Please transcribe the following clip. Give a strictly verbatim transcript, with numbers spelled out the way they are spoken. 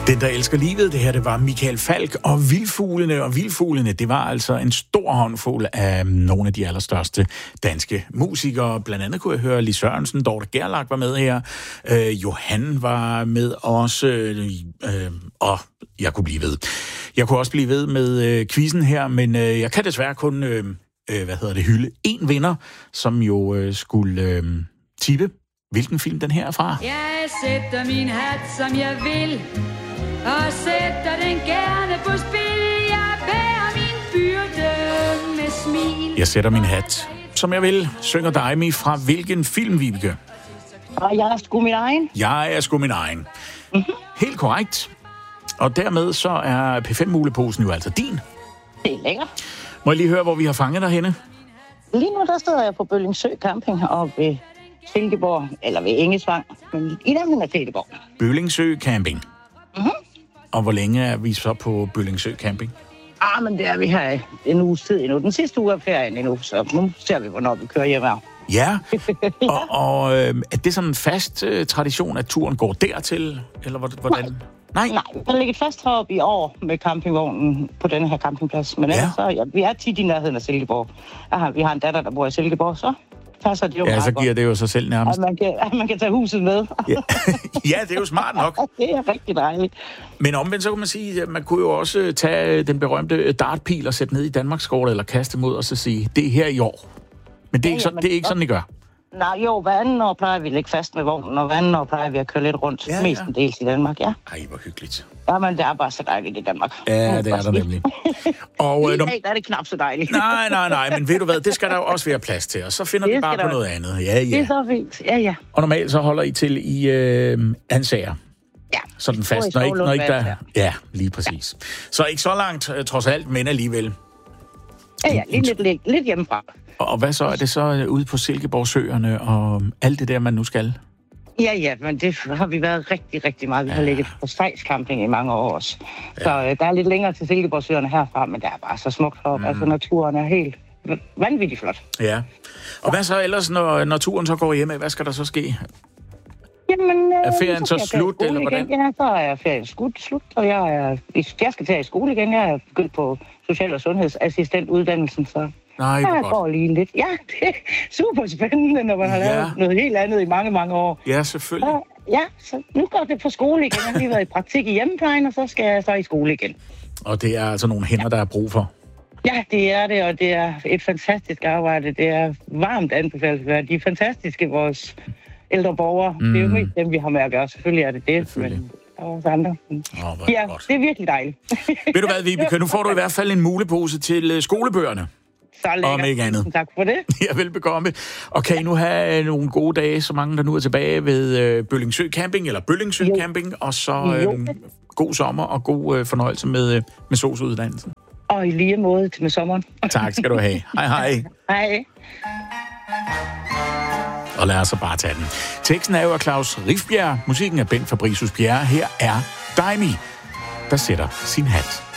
Den, der elsker livet, det her, det var Michael Falch og Vildfuglene. Og Vildfuglene, det var altså en stor håndfuld af nogle af de allerstørste danske musikere. Blandt andet kunne jeg høre Lis Sørensen, Dorte Gerlach var med her. Øh, Johan var med også. Øh, øh, og jeg kunne blive ved. Jeg kunne også blive ved med øh, quizzen her, men øh, jeg kan desværre kun, øh, øh, hvad hedder det, hylde en vinder, som jo øh, skulle øh, tippe, hvilken film den her er fra. Jeg sætter min hat, som jeg vil, og sætter den gerne på spil. Jeg bærer min byrde med smil. Jeg sætter min hat, som jeg vil, synger Daimi fra hvilken film, Vibeke? Og jeg er sgu min egen. Jeg er sgu min egen. Mm-hmm. Helt korrekt. Og dermed så er P fem-muleposen jo altså din. Det er lækkert. Må jeg lige høre, hvor vi har fanget dig henne? Lige nu der står jeg på Bøllingsø Camping og ved Silkeborg, eller ved Engesvang, men i den er Silkeborg. Bøllingsø Camping. Mm-hmm. Og hvor længe er vi så på Bøllingsø Camping? Ah, men det er vi her en uges tid endnu. Den sidste uge er ferien endnu, så nu ser vi, hvornår vi kører hjem her. Ja, og, og øh, er det sådan en fast øh, tradition, at turen går dertil, eller hvordan? Nej. Nej, Nej, der ligger et fast heroppe i år med campingvognen på denne her campingplads. Men ellers Ja. så, ja, vi er tit i nærheden af Silkeborg. Aha, vi har en datter, der bor i Silkeborg, så passer det jo ja, meget så godt. giver det jo sig selv nærmest. At man kan, at man kan tage huset med. Ja. Ja, det er jo smart nok. Det er rigtig dejligt. Men omvendt så kan man sige, at man kunne jo også tage den berømte dartpil og sætte ned i Danmarkskortet eller kaste mod og så sige, det er her i år. Men det er Ja, ikke, så, jamen, det er ikke sådan, I gør. Nej, jo, hver anden år plejer vi at ligge fast med vognen, og hver anden år plejer vi at køre lidt rundt. Ja, Ja, ja. Mestendels i Danmark, ja. Ej, hvor hyggeligt. Jamen, det er bare så dejligt i Danmark. Ja, det er der nemlig. Og, øh, I når... dag der er det knap så dejligt. Nej, nej, nej, men ved du hvad, det skal der jo også være plads til, og så finder Det vi bare skal på der. noget andet. Ja, Det er ja. så fint. Ja, ja. Og normalt så holder I til i øh, Ansager. Ja. Sådan Tror, i fast, når ikke, når ikke der... Skovlund, Ja, lige præcis. Så ikke så langt, øh, trods alt, men alligevel. Ja, ja, lidt, lidt, lidt, lidt hjemmefra. Og, og hvad så? Er det så øh, ude på Silkeborgsøerne og alt det der, man nu skal? Ja, ja, men det har vi været rigtig, rigtig meget. Vi har Ja. ligget på Stejs Camping i mange år også. Så øh, der er lidt længere til Silkeborgsøerne herfra, men det er bare så smukt heroppe. Mm. Altså, naturen er helt vanvittigt flot. Ja. Og hvad så ellers, når, når turen så går hjem? Hvad skal der så ske? Jamen, øh, Er ferien så skal jeg tage i slut, skole eller hvordan? igen. Ja, så er ferien slut, slut, og jeg, er, jeg skal tage i skole igen. Jeg er begyndt på social- og sundhedsassistentuddannelsen, så Nej, hvor jeg godt. går lige lidt. Ja, det er super spændende, når man har Ja. lavet noget helt andet i mange, mange år. Ja, selvfølgelig. Så, ja, så nu går det på skole igen. Jeg har lige været i praktik i hjemmeplejen, og så skal jeg så i skole igen. Og det er altså nogle hænder, der er brug for. Ja, det er det, og det er et fantastisk arbejde. Det er varmt anbefalesværdigt. De er fantastiske, vores ældre borgere. Mm. Det er jo mest dem, vi har med at gøre. Selvfølgelig er det det, Selvfølgelig. men der er også andre. Åh, hvor er Ja, det godt. det er virkelig dejligt. Ved du hvad, Vibeke? Nu får du i hvert fald en mulepose til øh, skolebøgerne. Så lækkert. Om ikke andet. Tak for det. Ja, velbekomme. Og kan I nu have øh, nogle gode dage, så mange der nu er tilbage ved øh, Bøllingsø Camping, eller Bøllingsø Jo. Camping, og så Jo. øh, god sommer og god øh, fornøjelse med, øh, med sosuddannelsen. Og i lige måde med sommeren. Tak skal du have. Hej hej. Hej. Og lad os så bare tage den. Teksten er jo af Claus Rifbjerg, musikken er Bent Fabricius Bjerre. Her er Daimi, der sætter sin hat.